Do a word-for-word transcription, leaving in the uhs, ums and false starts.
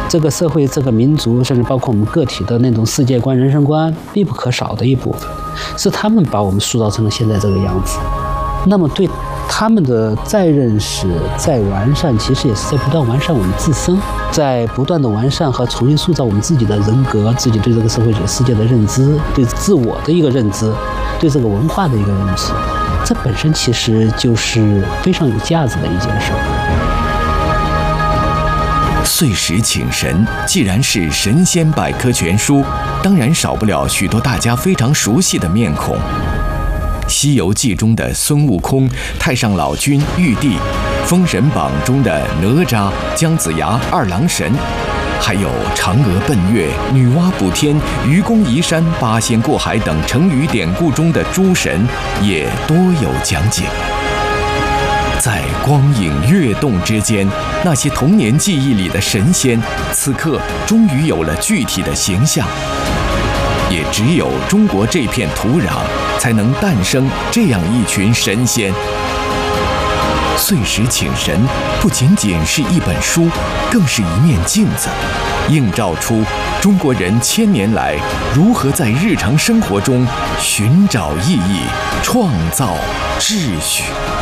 这个社会、这个民族，甚至包括我们个体的那种世界观、人生观，必不可少的一部分，是他们把我们塑造成了现在这个样子。那么对他们的再认识、再完善，其实也是在不断完善我们自身，在不断的完善和重新塑造我们自己的人格、自己对这个社会、这个世界的认知、对自我的一个认知、对这个文化的一个认知。这本身其实就是非常有价值的一件事。 岁时请神既然是神仙百科全书，当然少不了许多大家非常熟悉的面孔。《西游记》中的孙悟空、太上老君、玉帝，《封神榜》中的哪吒、姜子牙二郎神，还有嫦娥奔月、女娲补天、愚公移山、八仙过海等成语典故中的诸神，也多有讲解。在光影跃动之间，那些童年记忆里的神仙，此刻终于有了具体的形象。也只有中国这片土壤，才能诞生这样一群神仙。岁时请神不仅仅是一本书，更是一面镜子，映照出中国人千年来如何在日常生活中寻找意义、创造秩序。